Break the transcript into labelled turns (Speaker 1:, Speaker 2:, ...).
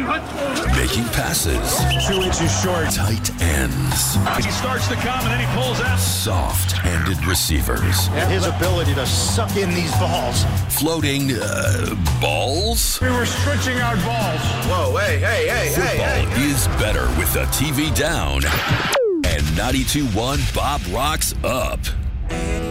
Speaker 1: Making passes.
Speaker 2: 2 inches short.
Speaker 1: Tight ends.
Speaker 3: He starts to come and then he pulls out.
Speaker 1: Soft-handed receivers.
Speaker 2: And his ability to suck in these balls.
Speaker 1: Floating balls?
Speaker 3: We were stretching our balls.
Speaker 4: Whoa, hey.
Speaker 1: Football is better with the TV down. And 92.1 Bob Rocks up.